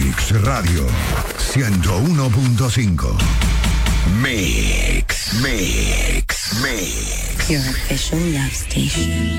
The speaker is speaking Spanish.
Mix Radio 101.5. Mix. Your official love station.